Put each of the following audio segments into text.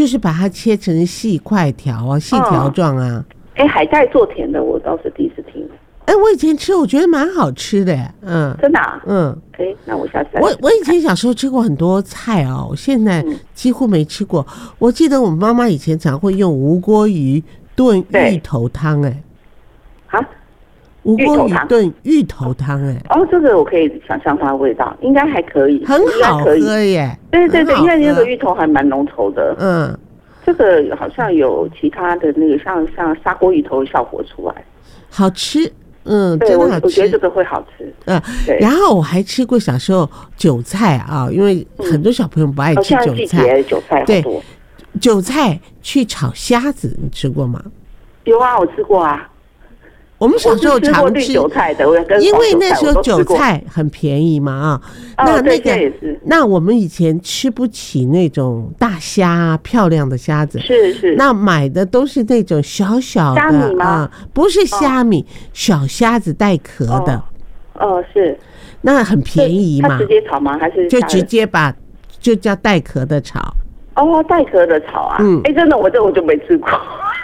就是把它切成细块条啊，细条状啊。 海带做甜的，我倒是第一次听。 我以前吃，我觉得蛮好吃的。 真的啊？那我下次我以前小时候吃过很多菜哦，我现在几乎没吃过。我记得我妈妈以前常会用无锅鱼炖芋头汤。无锅鱼炖芋头汤。 这个我可以想象它的味道，应该还可以， 很好喝耶。 对对对，因为那个芋头还蛮浓稠的。这个好像有其他的那个像砂锅鱼头的效果出来， 好吃。 对， 真的好吃。 我觉得这个会好吃。 然后我还吃过小时候韭菜啊，因为很多小朋友不爱吃韭菜。 韭菜对，韭菜去炒虾子，你吃过吗？ 有啊，我吃过啊。 我们小时候常吃韭菜的， 因为那时候韭菜很便宜嘛那我们以前吃不起那种大虾漂亮的虾子， 是， 那买的都是那种小小的虾米吗？ 不是虾米，小虾子带壳的。 是， 那很便宜嘛。 它直接炒吗？还是就直接就叫带壳的炒？ 带壳的炒啊。真的，我就没吃过。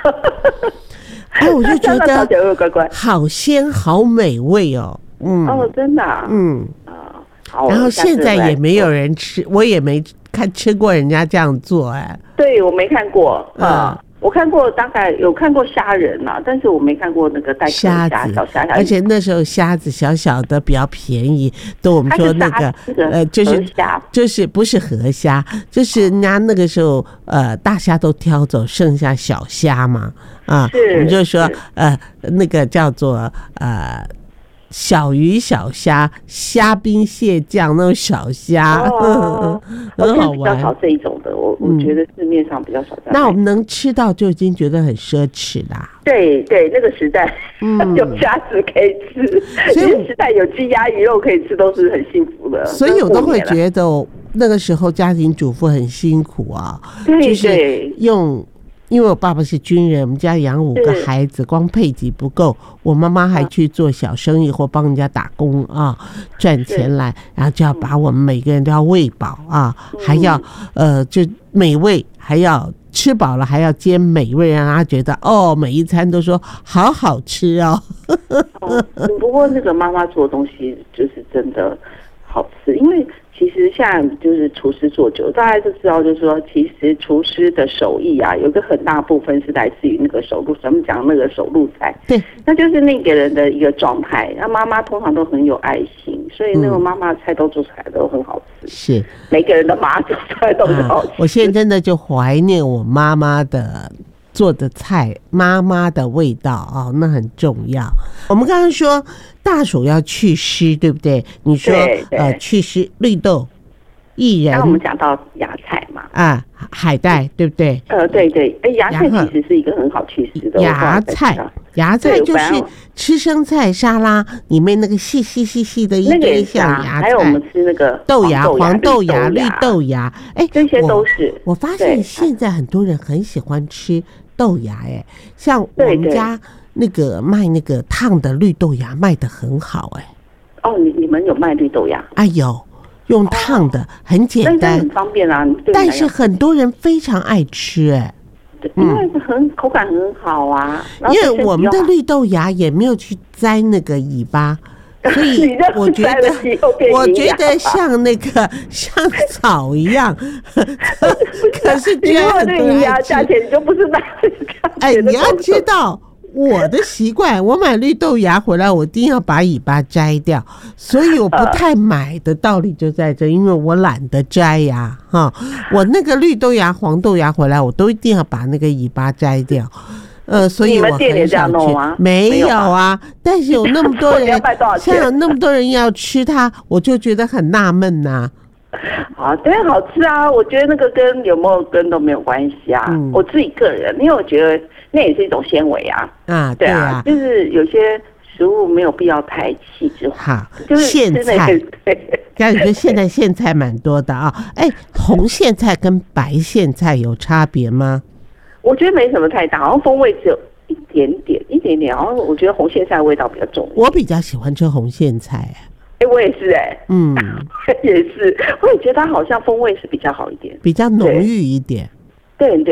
我就觉得好鲜好美味哦。 真的啊。好。 然后现在也没有人吃，我也没吃过人家这样做。 对，我没看过。我看过，大概有看过虾仁啊，但是我没看过那个带壳虾小虾。 而且那时候虾子小小的比较便宜，都我们说那个就是不是河虾，就是人家那个时候大虾都挑走，剩下小虾嘛。我们就说那个叫做小鱼小虾，虾兵蟹将那种小虾。很好玩。 比较少这一种的，我觉得市面上比较少。 那我们能吃到就已经觉得很奢侈啦。 对，那个时代有虾子可以吃，所以时代有鸡鸭鱼肉可以吃，都是很幸福的。 所以我都会觉得那个时候家庭主妇很辛苦啊。 对， 因为我爸爸是军人，我们家养5个孩子，光配给不够，我妈妈还去做小生意或帮人家打工赚钱来，然后就要把我们每个人都要喂饱还要就美味，还要吃饱了还要兼美味，让他觉得每一餐都说好好吃不过那个妈妈做的东西就是真的好吃，因为其实像就是厨师做久，大家都知道，就是说，其实厨师的手艺啊，有个很大部分是来自于那个手路，咱们讲那个手路菜， 对， 那就是那个人的一个状态。那妈妈通常都很有爱心，所以那个妈妈的菜都做出来都很好吃。 是， 每个人的妈做出来都很好吃。 我现在真的就怀念我妈妈的做的菜，妈妈的味道那很重要。我们刚刚说大薯要去湿，对不对？你说去湿绿豆、薏仁。 那我们讲到芽菜嘛， 海带，对不对？ 对，芽菜其实是一个很好去湿的。 芽菜就是吃生菜沙拉里面那个细的一堆像芽菜， 还有我们吃那个豆芽、黄豆芽、绿豆芽， 这些都是。 我发现现在很多人很喜欢吃豆芽，像我们家那个卖那个烫的绿豆芽卖得很好。 你们有卖绿豆芽？ 有。用烫的很简单， 很方便啊。 但是很多人非常爱吃因为口感很好啊。 因为我们的绿豆芽也没有去摘那个尾巴，所以我觉得像那个像草一样。可是居然很多人爱吃， 价钱就不是那个价钱。 你要知道。我的习惯，我买绿豆芽回来，我一定要把尾巴摘掉，所以我不太买的道理就在这，因为我懒得摘呀，我那个绿豆芽、黄豆芽回来，我都一定要把那个尾巴摘掉，所以我很少吃。没有啊，但是有那么多人，像有那么多人要吃它，我就觉得很纳闷呐。 对，好吃啊！我觉得那个跟有没有根都没有关系啊。我自己个人，因为我觉得那也是一种纤维啊。对啊，就是有些食物没有必要太细致化。就是苋菜，感觉现在苋菜蛮多的红苋菜跟白苋菜有差别吗？ 我觉得没什么太大，好像风味只有一点点。然后我觉得红苋菜的味道比较重。我比较喜欢吃红苋菜。 我也是也是，我也觉得它好像风味是比较好一点， 比较浓郁一点。 对。